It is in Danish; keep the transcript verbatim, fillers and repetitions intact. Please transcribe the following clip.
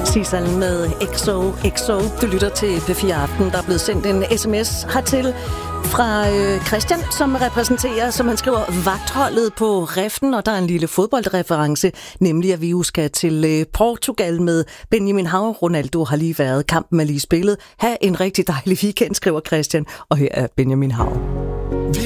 Sissel med X O X O. Du lytter til P fire Aften. Der er blevet sendt en sms hertil fra øh, Christian, som repræsenterer, som han skriver, vagtholdet på Reften, og der er en lille fodboldreference, nemlig at vi jo skal til øh, Portugal med Benjamin Hav. Ronaldo har lige været, kampen er lige spillet. Ha' en rigtig dejlig weekend, skriver Christian, og her er Benjamin Hav. Vi